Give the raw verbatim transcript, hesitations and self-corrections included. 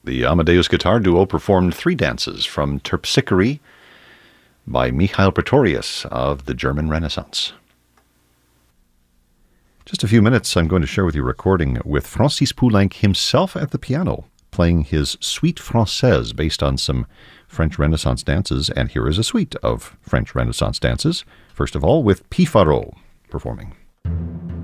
The Amadeus Guitar Duo performed three dances from Terpsichore by Michael Pretorius of the German Renaissance. Just a few minutes, I'm going to share with you a recording with Francis Poulenc himself at the piano, playing his Suite Française based on some French Renaissance dances, and here is a suite of French Renaissance dances, first of all with Piffaro performing.